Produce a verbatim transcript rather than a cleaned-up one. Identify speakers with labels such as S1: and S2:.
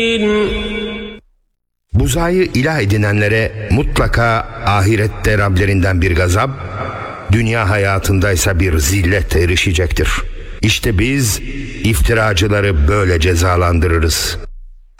S1: Buzayı ilah edinenlere mutlaka ahirette Rablerinden bir gazap, dünya hayatındaysa bir zillet erişecektir. İşte biz iftiracıları böyle cezalandırırız.